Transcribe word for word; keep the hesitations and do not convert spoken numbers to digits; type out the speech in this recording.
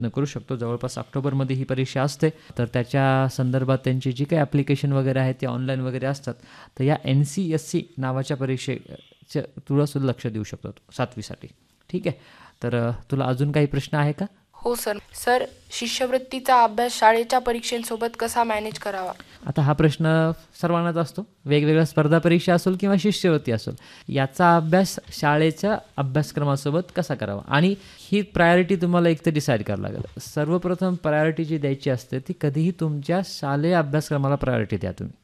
करू शकतो. जवळपास ऑक्टोबरमध्ये ही परीक्षा असते, तर त्याच्या संदर्भात त्यांची जी काही ॲप्लिकेशन वगैरे आहे ते ऑनलाईन वगैरे असतात. तर या एन सी एस सी नावाच्या परीक्षेच्या तुला सुद्धा लक्ष देऊ शकतो तू सातवीसाठी. ठीक आहे. तर अ, तुला अजून काही प्रश्न आहे का? हो सर. सर, शिष्यवृत्तीचा अभ्यास शाळेच्या परीक्षेसोबत कसा मॅनेज करावा? आता हा प्रश्न सर्वांनाच असतो. वेगवेगळ्या स्पर्धा परीक्षा असेल किंवा शिष्यवृत्ती असेल, याचा अभ्यास शाळेच्या अभ्यासक्रमासोबत कसा करावा, आणि ही प्रायोरिटी तुम्हाला एक तर डिसाईड करावं लागेल. सर्वप्रथम प्रायोरिटी जी द्यायची असते ती कधीही तुमच्या शालेय अभ्यासक्रमाला प्रायोरिटी द्या तुम्ही.